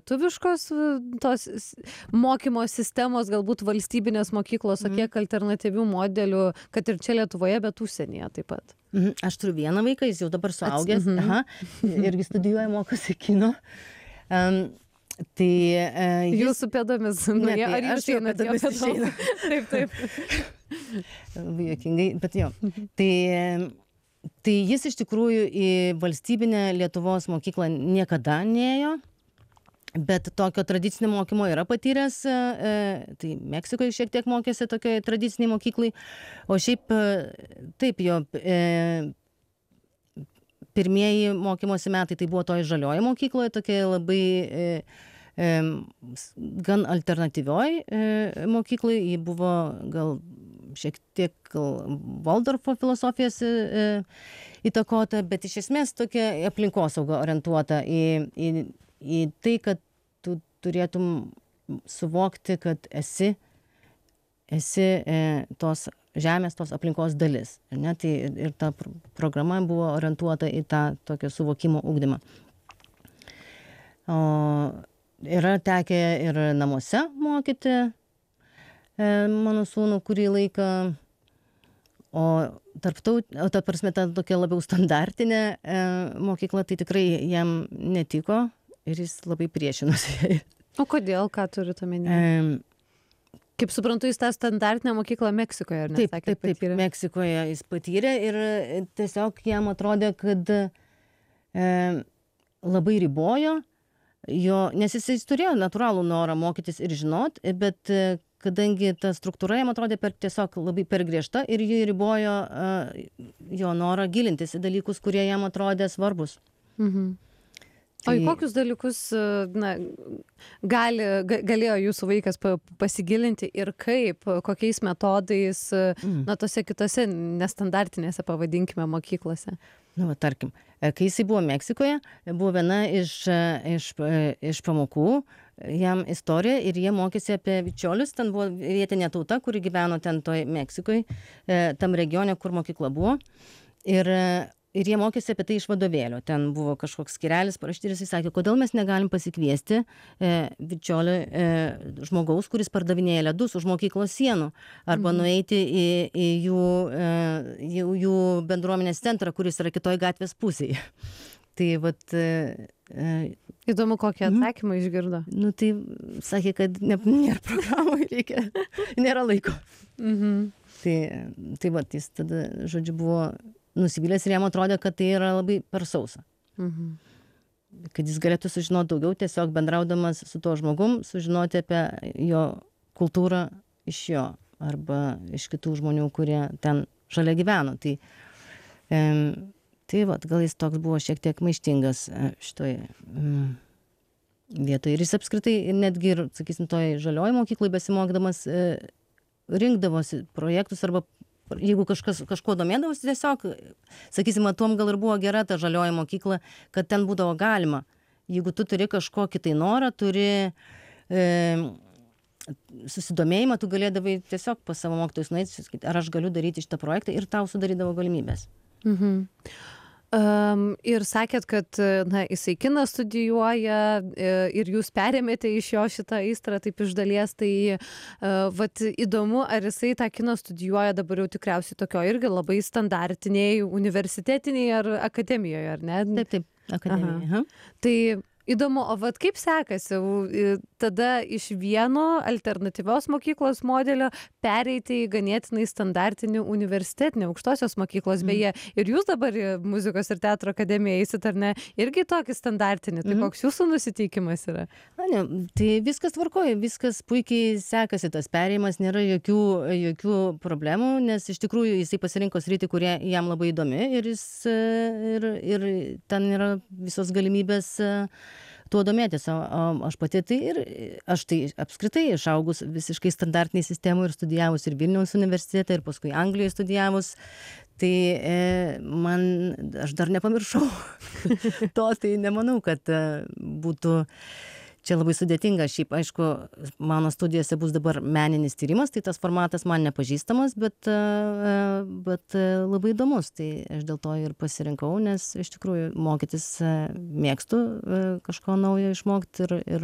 lietuviškos tos mokymo sistemos, galbūt valstybinės mokyklos, o kiek alternatyvių modelių, kad ir čia Lietuvoje, bet užsienyje taip pat? Aš turiu vieną vaiką, jis jau dabar suaugęs, irgi studijuoja, mokosi kino. Tai jūsų pėdomis, ar jūs einate jo pėdomis? Taip. Labai juokingai, bet jo. Tai jis iš tikrųjų į valstybinę Lietuvos mokyklą niekada neėjo, bet tokio tradicinio mokymo yra patyręs, tai Meksikoje šiek tiek mokėsi tokioj tradiciniai mokyklai, o šiaip taip jo pirmieji mokymosi metai tai buvo toj žalioji mokykloje, tokia labai gan alternatyvioj mokyklai, ji buvo gal šiek tiek Valdorfo filosofijos įtakota, bet iš esmės tokia aplinkosauga orientuota į tai, kad tu turėtum suvokti, kad esi tos žemės, tos aplinkos dalis. Ne? Tai ir ta programa buvo orientuota į tą tokio suvokimo ugdymą. O yra tekę ir namuose mokyti mano sūnų kurį laiką, o ta prasme, ta tokia labiau standartinė mokykla, tai tikrai jam netiko ir jis labai priešinosi. O kodėl, ką turite omenyje? Kaip suprantu, jis tą standartinę mokyklą Meksikoje, ar ne? Taip, Meksikoje jis patyrė ir tiesiog jam atrodė, kad labai ribojo nes jis turėjo natūralų norą mokytis ir žinot, bet kadangi ta struktūra jam atrodė tiesiog labai per griežta ir ji ribojo jo norą gilintis į dalykus, kurie jam atrodė svarbus. O į kokius dalykus galėjo jūsų vaikas pasigilinti ir kaip, kokiais metodais, tose kitose nestandartinėse, pavadinkime, mokyklose? Tarkim, kai jisai buvo Meksikoje, buvo viena iš pamokų, jam istorija ir jie mokėsi apie vičiolius, ten buvo vietinė tauta, kuri gyveno ten toj Meksikoje, tam regione, kur mokykla buvo. Ir jie mokėsi apie tai iš vadovėlio. Ten buvo kažkoks skyrelis parašyti ir jis sakė, kodėl mes negalim pasikviesti vičiolį žmogaus, kuris pardavinėja ledus už mokyklos sienų, arba nueiti į jų bendruomenės centrą, kuris yra kitoj gatvės pusėje. Tai vat... Įdomu, kokią atsakymą išgirdo. Tai sakė, kad nėra programų, nėra laiko. Tai vat jis tada, žodžiu, buvo nusivylęs ir jam atrodė, kad tai yra labai per sausa. Kad jis galėtų sužinoti daugiau, tiesiog bendraudamas su tuo žmogum, sužinoti apie jo kultūrą iš jo arba iš kitų žmonių, kurie ten šalia gyveno. Tai vat, gal jis toks buvo šiek tiek maištingas šitoje vietoje. Ir jis apskritai netgi ir, sakysim, toj žalioj mokyklai besimokdamas rinkdavosi projektus arba jeigu kažkuo domėdavosi, tiesiog, sakysim, tuom gal ir buvo gera ta žalioji mokykla, kad ten būdavo galima. Jeigu tu turi kažkokį tai norą, turi susidomėjimą, tu galėdavai tiesiog pas savo mokytojus nueiti, sakyti, ar aš galiu daryti šitą projektą ir tau sudarydavo galimybės. Ir sakėt, kad jisai kiną studijuoja ir jūs perėmėte iš jo šitą aistrą taip iš dalies, tai vat įdomu, ar jisai tą kiną studijuoja dabar jau tikriausiai tokio irgi labai standartiniai, universitetiniai ar akademijoje, ar ne? Taip, akademijoje. Tai įdomu, o vat kaip sekasi tada iš vieno alternatyvios mokyklos modelio pereiti į ganėtinai standartinį universitetinį aukštosios mokyklos, beje, ir jūs dabar muzikos ir teatro akademiją eisit, ar ne, irgi tokį standartinį, tai koks jūsų nusiteikimas yra? Tai viskas tvarkoja, viskas puikiai sekasi, tas perėjimas, nėra jokių problemų, nes iš tikrųjų jisai pasirinko sritį, kurie jam labai įdomi ir ten yra visos galimybės tuo domėtis, aš pati aš apskritai išaugus visiškai standartiniai sistemų ir studijavus ir Vilniaus universitete ir paskui Anglijoje studijavus, tai aš dar nepamiršau to, tai nemanau, kad būtų čia labai sudėtinga. Šiaip, aišku, mano studijose bus dabar meninis tyrimas, tai tas formatas man nepažįstamas, bet labai įdomus. Tai aš dėl to ir pasirinkau, nes iš tikrųjų mokytis mėgstu kažko naujo išmokti ir